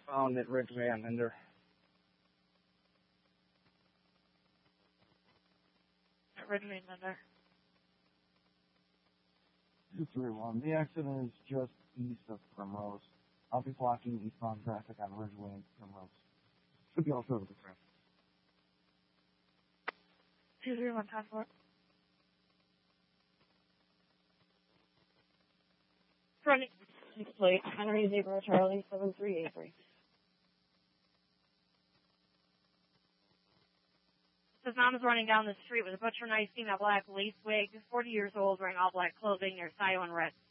found at Ridgeway on Ender. At Ridgeway and Ender. 231. The accident is just east of Primrose. I'll be blocking eastbound traffic on Ridgeway and Primrose. Should be all over the traffic. 231 Concord. Running plate, Henry Zebra Charlie 7383. This mom is running down the street with a butcher knife, female black lace wig, 40 years old, wearing all black clothing near Scio and Red.